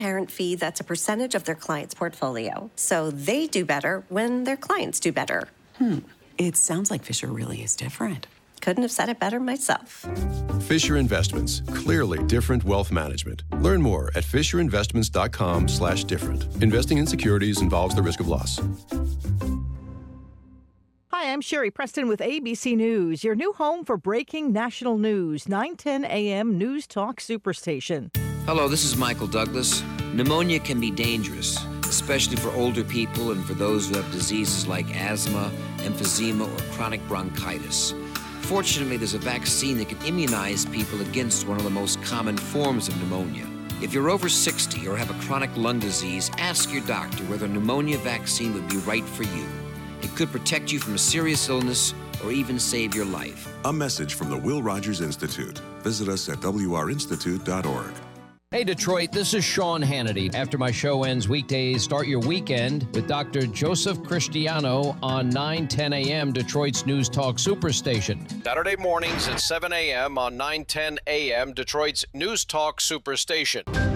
Parent fee that's a percentage of their client's portfolio. So they do better when their clients do better. It sounds like Fisher really is different. Couldn't have said it better myself. Fisher Investments. Clearly different wealth management. Learn more at fisherinvestments.com/different. Investing in securities involves the risk of loss. Hi, I'm Sherry Preston with ABC News, your new home for breaking national news, 9:10 a.m. News Talk Superstation. Hello, this is Michael Douglas. Pneumonia can be dangerous, especially for older people and for those who have diseases like asthma, emphysema, or chronic bronchitis. Fortunately, there's a vaccine that can immunize people against one of the most common forms of pneumonia. If you're over 60 or have a chronic lung disease, ask your doctor whether a pneumonia vaccine would be right for you. It could protect you from a serious illness or even save your life. A message from the Will Rogers Institute. Visit us at wrinstitute.org. Hey, Detroit, this is Sean Hannity. After my show ends weekdays, start your weekend with Dr. Joseph Cristiano on 9:10 a.m. Detroit's News Talk Superstation. Saturday mornings at 7 a.m. on 9:10 a.m. Detroit's News Talk Superstation.